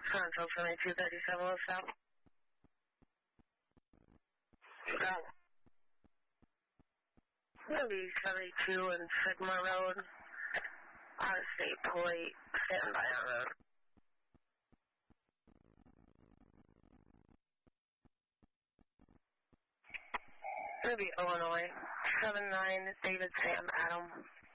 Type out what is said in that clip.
Central 2237 South. Got it. Gonna be 72 and Sigma Road. Out-of-state plate. Stand by on road. Gonna be Illinois. 79 David Sam Adam.